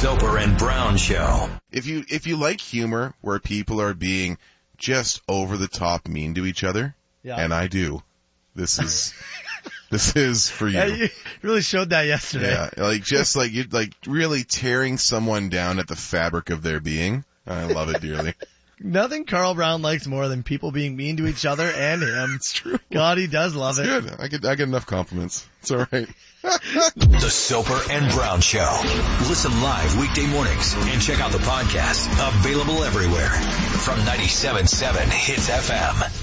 Soper and Brown Show. If you like humor where people are being just over the top mean to each other, and I do, this is for you. Yeah, you really showed that yesterday. Yeah, you're really tearing someone down at the fabric of their being. I love it dearly. Nothing Carl Brown likes more than people being mean to each other and him. It's true. God, he does love it. Good. I get enough compliments. It's all right. The Soper and Brown Show. Listen live weekday mornings and check out the podcast. Available everywhere. From 97.7 Hits FM.